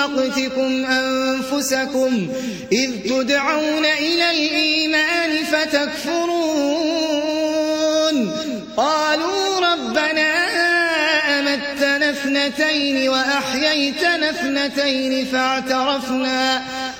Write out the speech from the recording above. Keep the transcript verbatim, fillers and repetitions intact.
وقتكم أنفسكم إذ تدعون إلى الإيمان فتكفرون قالوا ربنا أمتنا اثنتين وأحييتنا اثنتين فاعترفنا